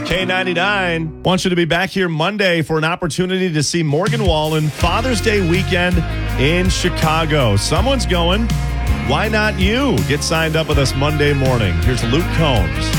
K99 wants you to be back here Monday for an opportunity to see Morgan Wallen Father's Day weekend in Chicago. Someone's going. Why not you? Get signed up with us Monday morning. Here's Luke Combs.